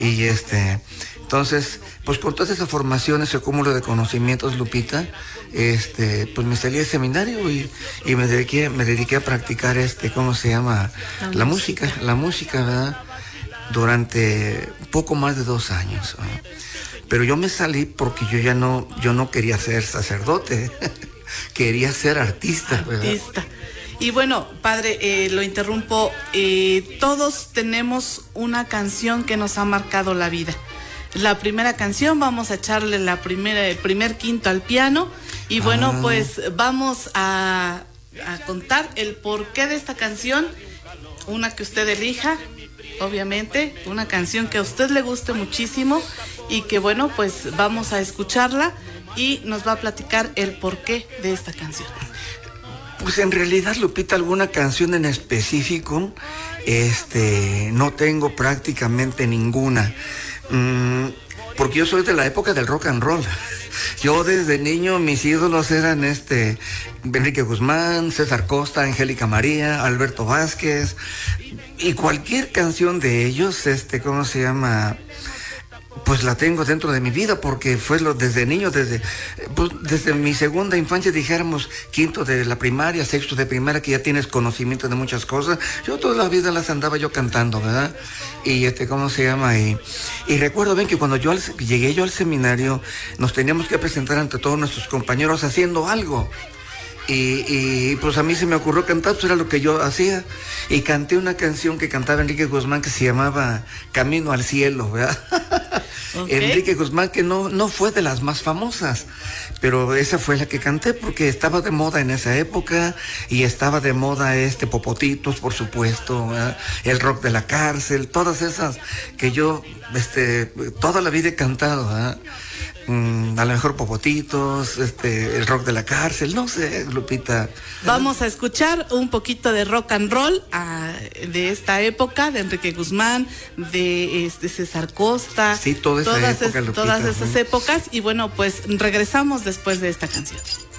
Y entonces, pues con toda esa formación, ese cúmulo de conocimientos, Lupita, pues me salí del seminario y me dediqué a practicar ¿cómo se llama? La música, ¿verdad? Durante poco más de 2 años. Pero yo me salí porque yo no quería ser sacerdote, quería ser artista, ¿verdad? Artista. Y bueno, padre, lo interrumpo, todos tenemos una canción que nos ha marcado la vida. La primera canción, vamos a echarle el primer quinto al piano y bueno, pues vamos a contar el porqué de esta canción, una que usted elija, obviamente, una canción que a usted le guste muchísimo y que bueno, pues vamos a escucharla y nos va a platicar el porqué de esta canción. Pues en realidad, Lupita, alguna canción en específico, no tengo prácticamente ninguna. Porque yo soy de la época del rock and roll. Yo desde niño mis ídolos eran Enrique Guzmán, César Costa, Angélica María, Alberto Vázquez, y cualquier canción de ellos, ¿cómo se llama? Pues la tengo dentro de mi vida porque fue desde niño, desde mi segunda infancia, dijéramos, quinto de la primaria, sexto de primaria, que ya tienes conocimiento de muchas cosas. Yo toda la vida las andaba yo cantando, ¿verdad? Y ¿cómo se llama? Y recuerdo bien que cuando llegué yo al seminario, nos teníamos que presentar ante todos nuestros compañeros haciendo algo. Y pues a mí se me ocurrió cantar, pues era lo que yo hacía. Y canté una canción que cantaba Enrique Guzmán que se llamaba Camino al Cielo, ¿verdad? Okay. Enrique Guzmán, que no fue de las más famosas, pero esa fue la que canté porque estaba de moda en esa época y estaba de moda Popotitos, por supuesto, ¿verdad? El rock de la cárcel, todas esas que yo toda la vida he cantado, ¿verdad? A lo mejor Popotitos, el rock de la cárcel, no sé, Lupita. Vamos a escuchar un poquito de rock and roll de esta época, de Enrique Guzmán, de César Costa. Sí, toda esa época, Lupita. Todas esas épocas, y bueno, pues regresamos después de esta canción.